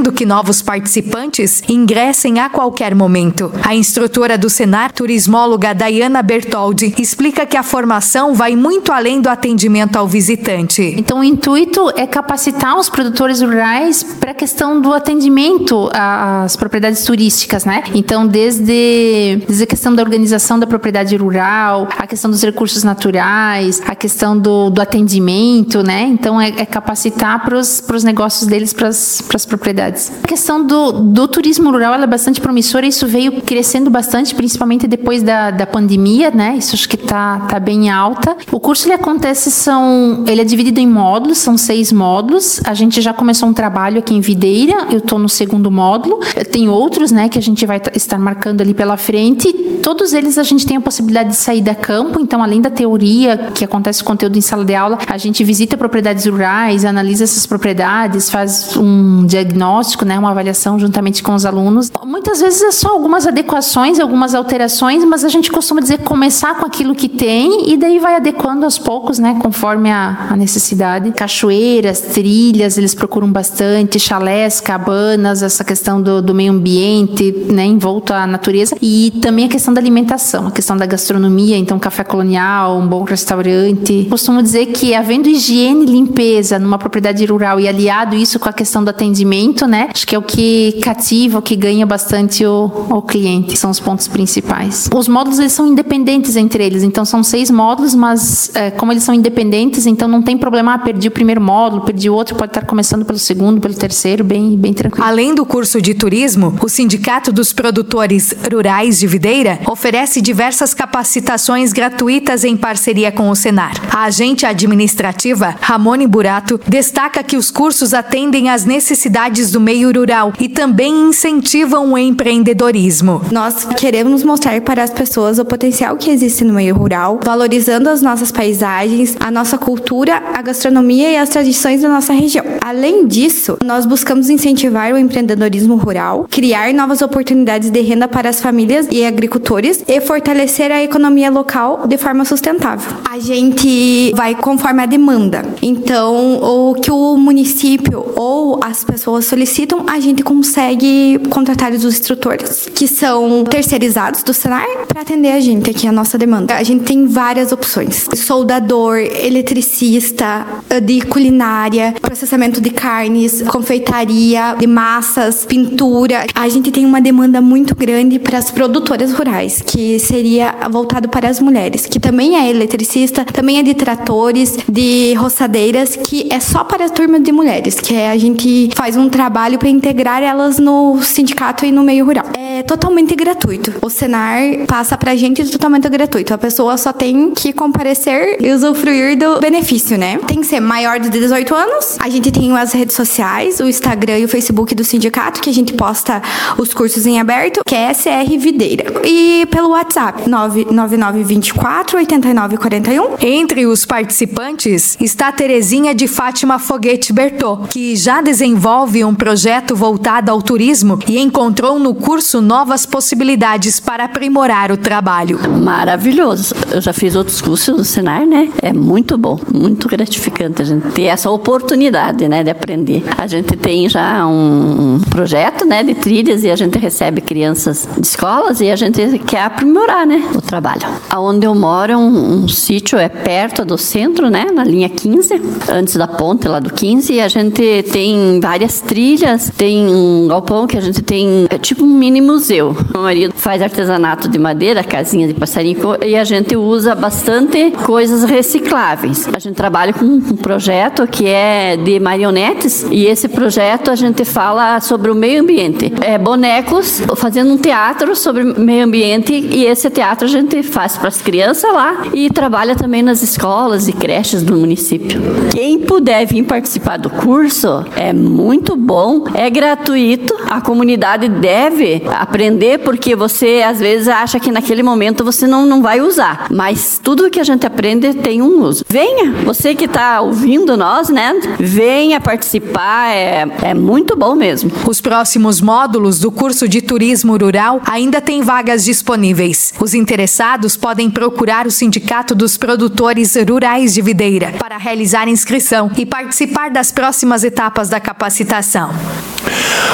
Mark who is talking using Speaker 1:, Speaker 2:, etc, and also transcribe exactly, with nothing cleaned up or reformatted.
Speaker 1: recomendando que novos participantes ingressem a qualquer momento. A instrutora do Senar, turismóloga Dayana Bertoldi, explica que a formação vai muito além do atendimento ao visitante.
Speaker 2: Então, o intuito é capacitar os produtores rurais para a questão do atendimento às propriedades turísticas, né? Então, desde, desde a questão da organização da propriedade rural, a questão dos recursos naturais, a questão do, do atendimento, né? Então, é, é capacitar para os negócios deles, para as propriedades. A questão do, do turismo rural, ela é bastante promissora, isso veio crescendo bastante, principalmente depois da, da pandemia, né? Isso acho que está tá bem alta. O curso, ele acontece, são, ele é dividido em módulos, são seis módulos. A gente já começou um trabalho aqui em Videira, eu estou no segundo módulo. Tem outros, né, que a gente vai estar marcando ali pela frente. Todos eles a gente tem a possibilidade de sair da campo, então além da teoria, que acontece o conteúdo em sala de aula, a gente visita propriedades rurais, analisa essas propriedades, faz um diagnóstico, né, uma avaliação juntamente com os alunos. Muitas vezes é só algumas adequações, algumas alterações, mas a gente costuma dizer começar com aquilo que tem e daí vai adequando aos poucos, né, conforme a, a necessidade. Cachoeiras, trilhas, eles procuram bastante, chalés, cabanas, essa questão do, do meio ambiente, né, envolto à natureza, e também a questão da alimentação, a questão da gastronomia, então café colonial, um bom restaurante. Costumo dizer que havendo higiene e limpeza numa propriedade rural e aliado isso com a questão do atendimento, né, acho que é o que cativa, o que ganha bastante o, o cliente, são os pontos principais. Os módulos, eles são independentes entre eles, então são seis módulos, mas é, como eles são independentes, então não tem problema, ah, perdi o primeiro módulo, perdi o outro, pode estar começando pelo segundo, pelo terceiro, bem, bem tranquilo.
Speaker 1: Além do curso de turismo, o Sindicato dos Produtores Rurais de Videira oferece diversas capacitações gratuitas em parceria com o Senar. A agente administrativa, Ramone Burato, destaca que os cursos atendem às necessidades do meio rural e também incentivam o empreendedorismo.
Speaker 3: Nós queremos mostrar para as pessoas o potencial que existe no meio rural, valorizando as nossas paisagens, a nossa cultura, a gastronomia e as tradições da nossa região. Além disso, nós buscamos incentivar o empreendedorismo rural, criar novas oportunidades de renda para as famílias e agricultores e fortalecer a economia local de forma sustentável. A gente vai conforme a demanda. Então, o que o município ou as pessoas solicitam, a gente consegue contratar os instrutores, que são terceirizados do Senar, para atender a gente aqui, a nossa demanda. A gente tem várias opções. Soldador, eletricista, de culinária, processamento de carnes, confeitaria, de massas, pintura. A gente tem uma demanda muito grande para as produtoras rurais, que seria voltado para as mulheres, que também é eletricista, também é de tratores, de roçadeiras, que é só para a turma de mulheres, que é, a gente faz um trabalho para integrar elas no sindicato e no meio rural. É totalmente gratuito. O Senar passa pra gente totalmente gratuito. A pessoa só tem que comparecer e usufruir do benefício, né? Tem que ser maior de dezoito anos. A gente tem as redes sociais, o Instagram e o Facebook do sindicato, que a gente posta os cursos em aberto, que é S R Videira. E pelo WhatsApp, nove nove nove dois quatro oito nove quatro um.
Speaker 1: Entre os participantes está Terezinha de Fátima Foguete Bertô, que já desenvolve um projeto voltado ao turismo e encontrou no curso novas possibilidades para aprimorar o trabalho.
Speaker 4: Maravilhoso. Eu já fiz outros cursos no Senar, né? É muito bom, muito gratificante a gente ter essa oportunidade, né, de aprender. A gente tem já um projeto, né, de trilhas e a gente recebe crianças de escolas e a gente quer aprimorar, né, o trabalho. Aonde eu moro é um, um sítio, é perto do centro, né, na linha quinze, antes da ponte lá do quinze, e a gente tem várias trilhas, tem um galpão que a gente tem, é tipo um mini museu. Meu marido faz artesanato de madeira, casinha de passarinho, e a gente usa bastante coisas recicláveis. A gente trabalha com um projeto que é de marionetes, e esse projeto a gente fala sobre o meio ambiente. É bonecos fazendo um teatro sobre o meio ambiente, e esse teatro a gente faz para as crianças lá e trabalha também nas escolas e creches do município. Quem puder vir participar do curso é muito bom, é gratuito, a comunidade deve aprender, porque você às vezes acha que naquele momento você não, não vai usar, mas tudo que a gente aprende tem um uso. Venha, você que está ouvindo nós, né? Venha participar, é, é muito bom mesmo.
Speaker 1: Os próximos módulos do curso de turismo rural ainda têm vagas disponíveis. Os interessados podem procurar o Sindicato dos Produtores Rurais de Videira para realizar inscrição e participar das próximas etapas da capacitação.